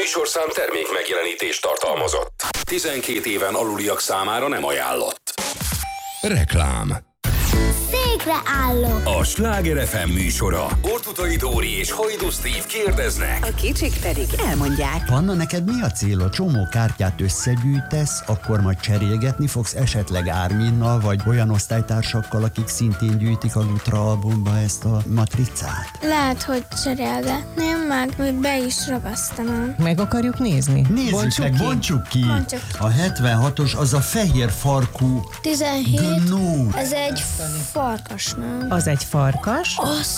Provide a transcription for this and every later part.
műsorszám termék megjelenítést tartalmazott. 12 éven aluliak számára nem ajánlott. Reklám. Székre állok. A Sláger FM műsora. Ortutai Dóri és Hajdú Steve kérdeznek. A kicsik pedig elmondják. Panna, neked mi a cél? A csomó kártyát összegyűjtesz, akkor majd cserélgetni fogsz esetleg Árminnal, vagy olyan osztálytársakkal, akik szintén gyűjtik a Lutra albumba ezt a matricát? Lehet, hogy cserélgetném, mert még be is ragasztanám. Meg akarjuk nézni? Bontsuk ki. A 76-os az a fehér farkú 17. gnó. Ez egy farkas, nem? Az egy farkas.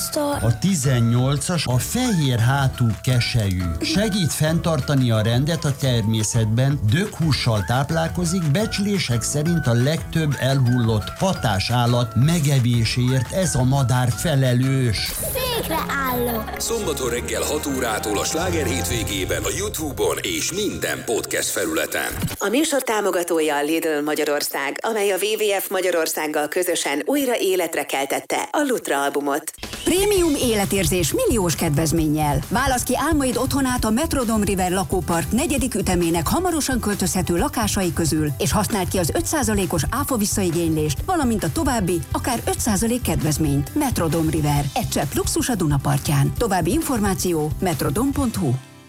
A 18-as a fehér hátú keselyű. Segít fenntartani a rendet a természetben, döghússal táplálkozik, becslések szerint a legtöbb elhullott hatásállat megevéséért ez a madár felelős. Székre állok. Szombaton reggel 6 órától a Sláger hétvégében a YouTube-on és minden podcast felületen. A műsor támogatója a Lidl Magyarország, amely a WWF Magyarországgal közösen újra életre keltette a Lutra albumot. Prémium életérzés milliós kedvezménnyel. Válasz ki álmaid otthonát a Metrodome River lakópark 4. ütemének hamarosan költözhető lakásai közül, és használd ki az 5%-os áfa visszaigénylést, valamint a további, akár 5% kedvezményt. Metrodome River. Egy csepp luxus a Dunapartján. További információ metrodome.hu.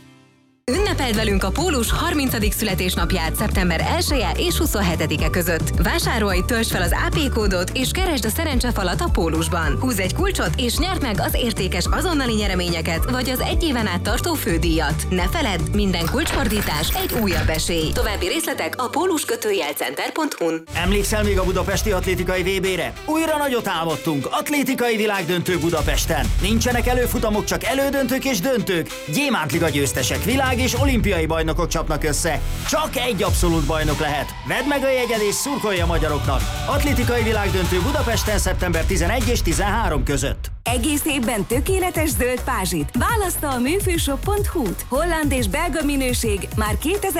Ünnepeld velünk a Pólus 30. születésnapját szeptember 1-e és 27-e között. Vásárolj, töltsd fel az AP kódot és keresd a szerencsefalat a Pólusban. Húzz egy kulcsot és nyerd meg az értékes azonnali nyereményeket vagy az 1 éven át tartó fődíjat. Ne feledd, minden kulcsfordítás egy újabb esély. További részletek a pólus-center.hu-n. Emlékszel még a budapesti atlétikai VB-re? Újra nagyot álmodtunk, atlétikai világdöntő Budapesten. Nincsenek előfutamok, csak elődöntők és döntők. Gyémántliga győztesek, világ és olimpiai bajnokok csapnak össze. Csak egy abszolút bajnok lehet. Vedd meg a jegyed és szurkolj a magyaroknak. Atlétikai világdöntő Budapesten szeptember 11 és 13 között. Egész évben tökéletes zöld pázsit. Választa a műfűshop.hu-t. Holland és belga minőség már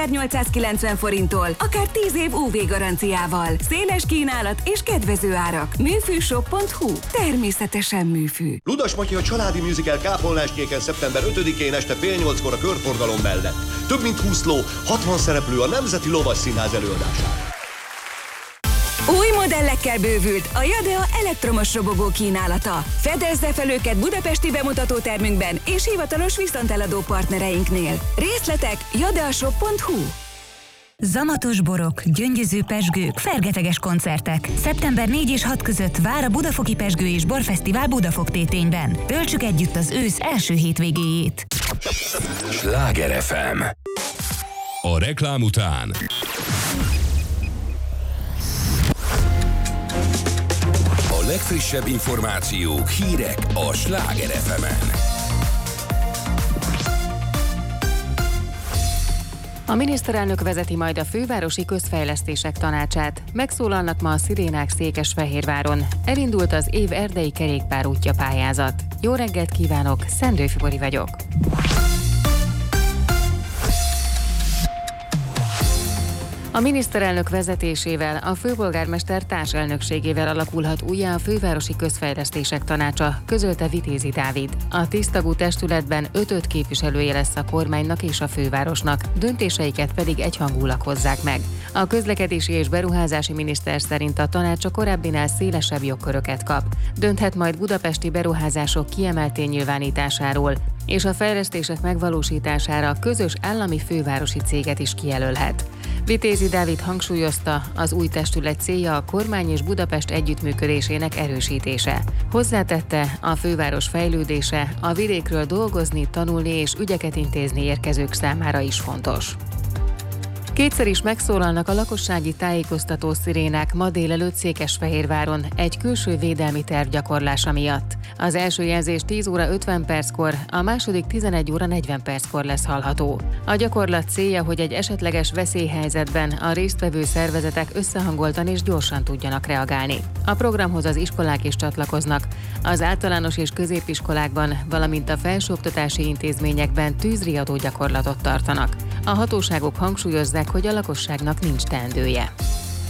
2890 forinttól, akár 10 év UV garanciával. Széles kínálat és kedvező árak. Műfűshop.hu. Természetesen műfű. Ludas Matyi a családi musical Kápolnáskéken szeptember 5-én este fél 8-kor a körforgalom mellett. Több mint 20 ló, 60 szereplő a Nemzeti Lovasszínház előadására. Új modellekkel bővült a Jadea elektromos robogó kínálata. Fedezze fel őket budapesti bemutatótermünkben és hivatalos viszonteladó partnereinknél. Részletek jadeashop.hu. Zamatos borok, gyöngyöző pezsgők, fergeteges koncertek. Szeptember 4 és 6 között vár a Budafoki Pezsgő és Borfesztivál Budafok-Tétényben. Töltsük együtt az ősz első hétvégéjét. Sláger FM. A reklám után a legfrissebb információk, hírek a Sláger FM-en. A miniszterelnök vezeti majd a Fővárosi Közfejlesztések Tanácsát. Megszólalnak ma a szirénák Székesfehérváron. Elindult az év erdei kerékpárútja pályázat. Jó reggelt kívánok, Szendő Fibori vagyok. A miniszterelnök vezetésével, a főpolgármester társelnökségével alakulhat újjá a Fővárosi Közfejlesztések Tanácsa, közölte Vitézi Dávid. A 10 tagú testületben 5 képviselője lesz a kormánynak és a fővárosnak, döntéseiket pedig egyhangúlag hozzák meg. A közlekedési és beruházási miniszter szerint a tanács a korábbinál szélesebb jogköröket kap. Dönthet majd budapesti beruházások kiemelt nyilvánításáról, és a fejlesztések megvalósítására közös állami fővárosi céget is kijelölhet. Vitézi Dávid hangsúlyozta, az új testület célja a kormány és Budapest együttműködésének erősítése. Hozzátette, a főváros fejlődése, a vidékről dolgozni, tanulni és ügyeket intézni érkezők számára is fontos. Kétszer is megszólalnak a lakossági tájékoztató szirénák ma délelőtt Székesfehérváron egy külső védelmi terv gyakorlása miatt. Az első jelzés 10 óra 50 perckor, a második 11 óra 40 perckor lesz hallható. A gyakorlat célja, hogy egy esetleges veszélyhelyzetben a résztvevő szervezetek összehangoltan és gyorsan tudjanak reagálni. A programhoz az iskolák is csatlakoznak. Az általános és középiskolákban, valamint a felsőoktatási intézményekben tűzriadó gyakorlatot tartanak. A hatóságok hangsúlyozzák, hogy a lakosságnak nincs teendője.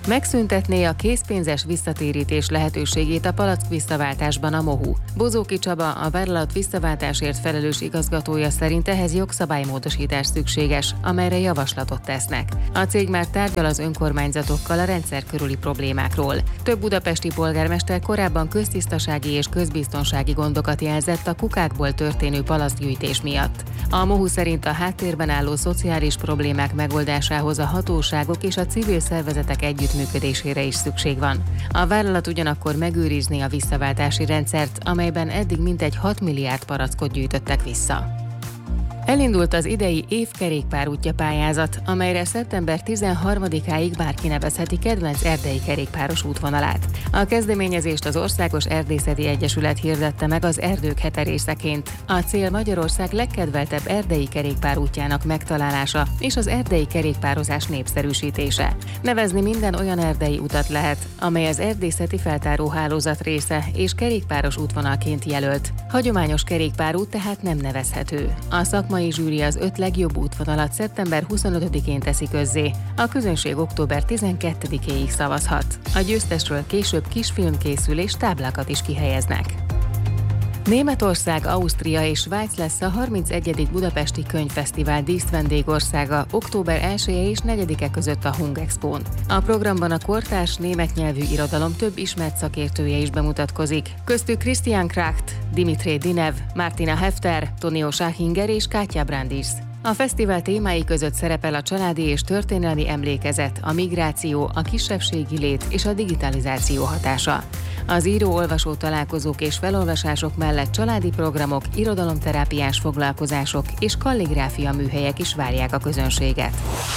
Megszüntetné a készpénzes visszatérítés lehetőségét a palack visszaváltásban a MOHU. Bozóki Csaba, a vállalat visszaváltásért felelős igazgatója szerint ehhez jogszabálymódosítás szükséges, amelyre javaslatot tesznek. A cég már tárgyal az önkormányzatokkal a rendszer körüli problémákról. Több budapesti polgármester korábban köztisztasági és közbiztonsági gondokat jelzett a kukákból történő palackgyűjtés miatt. A MOHU szerint a háttérben álló szociális problémák megoldásához a hatóságok és a civil szervezetek együttműködésére is szükség van. A vállalat ugyanakkor megőrizni a visszaváltási rendszert, amelyben eddig mintegy 6 milliárd palackot gyűjtöttek vissza. Elindult az idei év kerékpárútja pályázat, amelyre szeptember 13-áig bárki nevezheti kedvenc erdei kerékpáros útvonalát. A kezdeményezést az Országos Erdészeti Egyesület hirdette meg az Erdők hete részeként. A cél Magyarország legkedveltebb erdei kerékpárútjának megtalálása és az erdei kerékpározás népszerűsítése. Nevezni minden olyan erdei utat lehet, amely az erdészeti feltáróhálózat része és kerékpáros útvonalként jelölt. Hagyományos kerékpárút tehát nem nevezhető. A szakmai zsűri az 5 legjobb útvonalat szeptember 25-én teszi közzé. A közönség október 12-éig szavazhat. A győztesről később kisfilm készül és táblákat is kihelyeznek. Németország, Ausztria és Svájc lesz a 31. Budapesti Könyvfesztivál díszvendégországa október 1-e és 4-e között a Hungexpón. A programban a kortárs német nyelvű irodalom több ismert szakértője is bemutatkozik. Köztük Christian Kracht, Dimitri Dinev, Martina Hefter, Tonio Schachinger és Katja Brandis. A fesztivál témái között szerepel a családi és történelmi emlékezet, a migráció, a kisebbségi lét és a digitalizáció hatása. Az író-olvasó találkozók és felolvasások mellett családi programok, irodalomterápiás foglalkozások és kalligráfia műhelyek is várják a közönséget.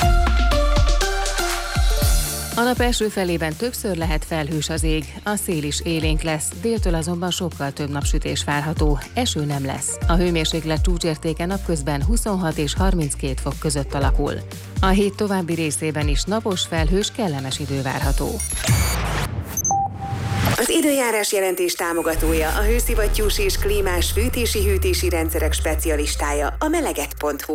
A nap első felében többször lehet felhős az ég, a szél is élénk lesz, déltől azonban sokkal több napsütés várható, eső nem lesz. A hőmérséklet csúcsértéke napközben 26 és 32 fok között alakul. A hét további részében is napos, felhős, kellemes idő várható. Az időjárás jelentés támogatója a hőszivattyús és klímás fűtési-hűtési rendszerek specialistája, a melegett.hu.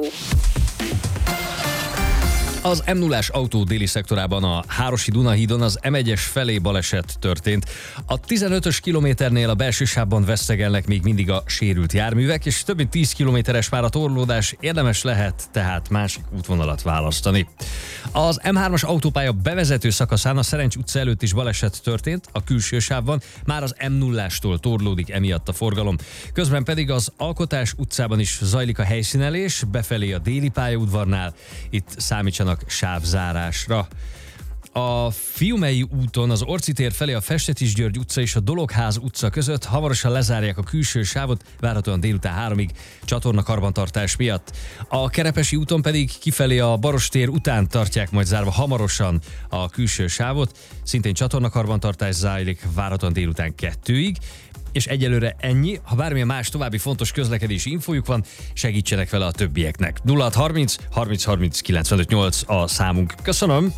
Az M0-ás autó déli szektorában a Hárosi Dunahídon az M1-es felé baleset történt. A 15-ös kilométernél a belső sávban vesztegelnek még mindig a sérült járművek, és több mint 10 kilométeres már a torlódás, érdemes lehet tehát másik útvonalat választani. Az M3-as autópálya bevezető szakaszán a Szerencs utca előtt is baleset történt, a külső sávban már az M0-ástól torlódik emiatt a forgalom. Közben pedig az Alkotás utcában is zajlik a helyszínelés, befelé a déli pályaudvarnál, itt számítsanak sávzárásra. A Fiumei úton az Orci tér felé a Festetis György utca és a Dologház utca között hamarosan lezárják a külső sávot, várhatóan délután 3-ig csatorna karbantartás miatt. A Kerepesi úton pedig kifelé a Barostér után tartják majd zárva hamarosan a külső sávot, szintén csatorna karbantartás zajlik, várhatóan délután 2-ig. És egyelőre ennyi, ha bármilyen más további fontos közlekedési infójuk van, segítsenek vele a többieknek. 0630 30 30 95 8 a számunk. Köszönöm!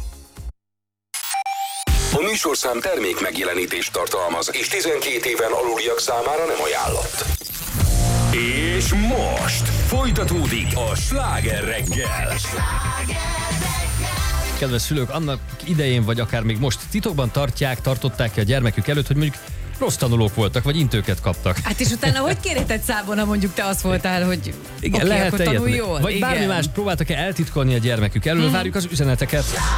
A műsorszám termék megjelenítést tartalmaz, és 12 éven aluliak számára nem ajánlott. És most folytatódik a Sláger reggel. Kedves szülők, annak idején, vagy akár még most titokban tartották ki a gyermekük előtt, hogy mondjuk rossz tanulók voltak, vagy intőket kaptak. Hát és utána hogy kérheted számon, ha mondjuk te az voltál, hogy igen, lehet akkor tanulj jól? Vagy igen. bármi mást próbáltak-e eltitkolni a gyermekük elől, várjuk az üzeneteket.